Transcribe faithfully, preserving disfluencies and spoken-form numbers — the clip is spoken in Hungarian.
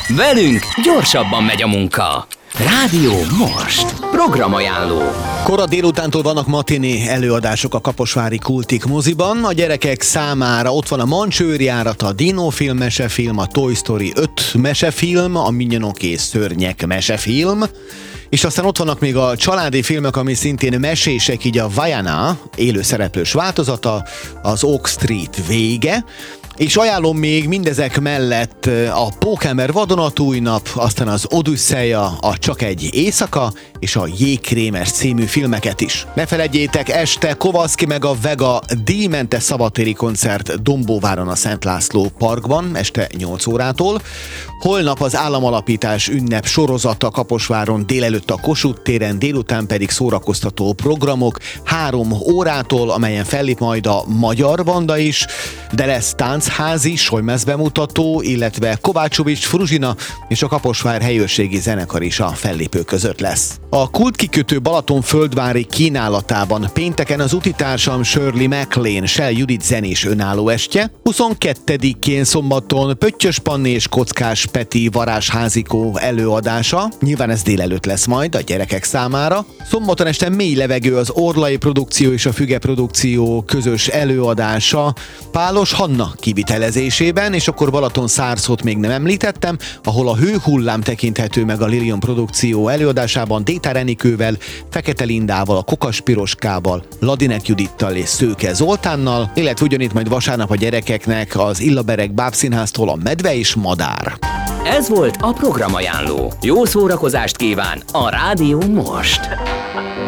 Velünk gyorsabban megy a munka. Rádió Most. Programajánló. Kora délutántól vannak matiné előadások a Kaposvári Kultik moziban. A gyerekek számára ott van a Mancsőrjárat, a Dinófilm mesefilm, a Toy Story öt mesefilm, a Minionok és Szörnyek mesefilm. És aztán ott vannak még a családi filmek, ami szintén mesések, így a Vaiana élőszereplős változata, az Oak Street vége. És ajánlom még mindezek mellett a Pókember vadonatúj nap, aztán az Odüsszeja, a Csak egy éjszaka és a Jégkrémes című filmeket is. Ne feledjétek, este Kovaszki meg a Vega díjmentes szabadtéri koncert Dombóváron a Szent László Parkban, este nyolc órától. Holnap az államalapítás ünnep sorozata Kaposváron délelőtt a Kossuth téren, délután pedig szórakoztató programok három órától, amelyen fellép majd a Magyar Banda is, de lesz tánchazi, Solymesz bemutató, illetve Kovácsovics Fruzsina és a Kaposvár helyőrségi zenekar is a fellépő között lesz. A kultkikötő Balatonföldvári kínálatában pénteken az utitársam Shirley MacLaine, Shell Judit zenés önálló estje, huszonkettedikén szombaton Pöttyös Panni és Kockás Peti varázsházikó előadása, nyilván ez délelőtt lesz majd a gyerekek számára. Szombaton este Mély levegő, az Orlai Produkció és a Füge Produkció közös előadása Pálos Hanna kivitelezésében, és akkor Balaton Szárszót még nem említettem, ahol a Hőhullám tekinthető meg a Lilium Produkció előadásában Détár Enikővel, Fekete Lindával, a Kokas Piroskával, Ladinek Judittal és Szőke Zoltánnal, illetve ugyanitt majd vasárnap a gyerekeknek az Illabereg Bábszínháztól a Medve és Madár. Ez volt a programajánló. Jó szórakozást kíván a Rádió Most.